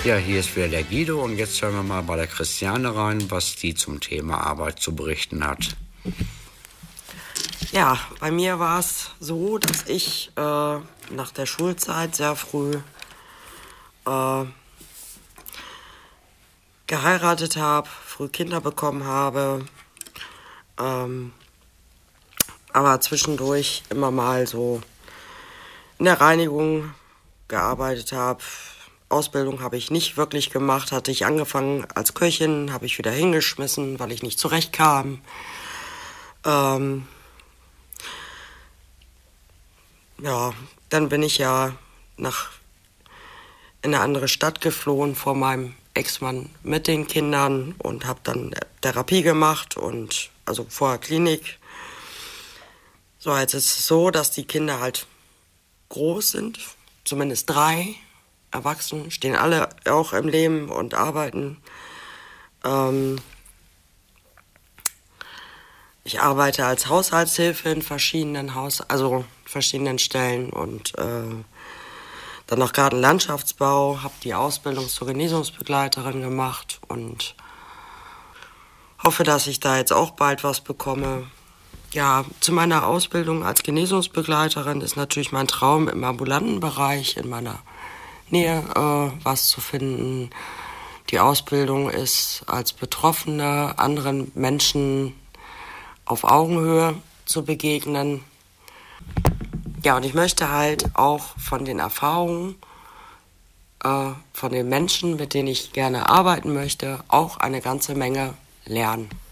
Ja, hier ist wieder der Guido und jetzt hören wir mal bei der Christiane rein, was die zum Thema Arbeit zu berichten hat. Ja, bei mir war es so, dass ich nach der Schulzeit sehr früh geheiratet habe, früh Kinder bekommen habe, aber zwischendurch immer mal so in der Reinigung gearbeitet habe. Ausbildung habe ich nicht wirklich gemacht, hatte ich angefangen als Köchin, habe ich wieder hingeschmissen, weil ich nicht zurechtkam. Ja, dann bin ich ja in eine andere Stadt geflohen vor meinem Ex-Mann mit den Kindern und habe dann Therapie gemacht und also vorher Klinik. So, jetzt ist es so, dass die Kinder halt groß sind, zumindest 3 erwachsen, stehen alle auch im Leben und arbeiten. Ich arbeite als Haushaltshilfe in verschiedenen verschiedenen Stellen und dann noch Gartenlandschaftsbau, habe die Ausbildung zur Genesungsbegleiterin gemacht und hoffe, dass ich da jetzt auch bald was bekomme. Ja, zu meiner Ausbildung als Genesungsbegleiterin ist natürlich mein Traum, im ambulanten Bereich in meiner Nähe was zu finden. Die Ausbildung ist als Betroffene anderen Menschen auf Augenhöhe zu begegnen. Ja, und ich möchte halt auch von den Erfahrungen von den Menschen, mit denen ich gerne arbeiten möchte, auch eine ganze Menge lernen.